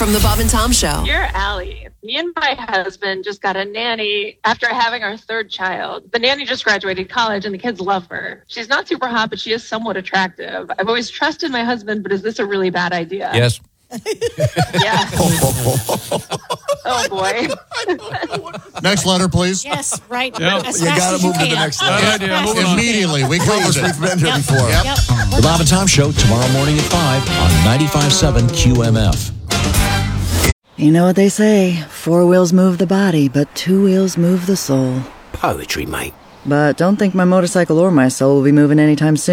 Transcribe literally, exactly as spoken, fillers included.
from the Bob and Tom Show. Dear Allie, me and my husband just got a nanny after having our third child. The nanny just graduated college and the kids love her. She's not super hot, but she is somewhat attractive. I've always trusted my husband, but is this a really bad idea? Yes. Yeah. Oh, boy. Next letter, please. Yes, right. Yep. As You fast gotta as move to the can. next Oh, level. as Good idea. fast Moving as on. you can. Immediately, we covered Please, it. we've been here Yep. before. Yep. Yep. The Bob and Tom Show tomorrow morning at five on ninety-five point seven Q M F. You know what they say, four wheels move the body, but two wheels move the soul. Poetry, mate. But don't think my motorcycle or my soul will be moving anytime soon.